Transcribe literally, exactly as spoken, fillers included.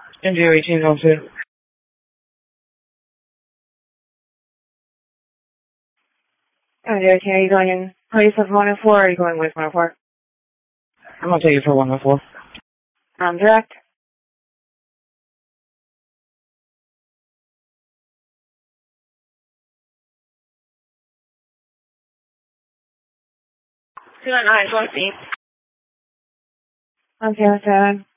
N G eighteen oh two. N G eighteen, are you going in place of one oh four or are you going with one oh four? I'm going to take you for one oh four. Um, direct. two nine nine, one seven. one zero seven.